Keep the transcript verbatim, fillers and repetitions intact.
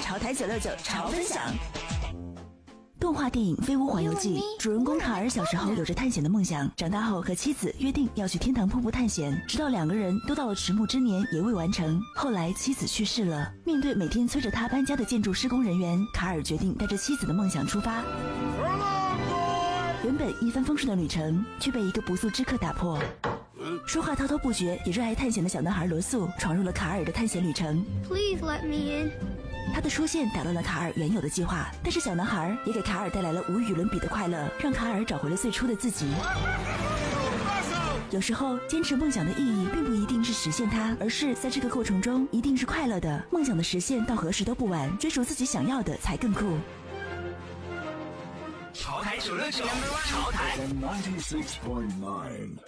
潮台九六九潮分享。动画电影《飞屋环游记》，主人公卡尔小时候有着探险的梦想，长大后和妻子约定要去天堂瀑布探险，直到两个人都到了迟暮之年也未完成。后来妻子去世了，面对每天催着他搬家的建筑施工人员，卡尔决定带着妻子的梦想出发。原本一帆风顺的旅程，却被一个不速之客打破。说话滔滔不绝也热爱探险的小男孩罗素闯入了卡尔的探险旅程。 Please let me in。 他的出现打乱了卡尔原有的计划，但是小男孩也给卡尔带来了无与伦比的快乐，让卡尔找回了最初的自己。有时候坚持梦想的意义并不一定是实现它，而是在这个过程中一定是快乐的。梦想的实现到何时都不晚，追逐自己想要的才更酷。 潮台九六九，潮台。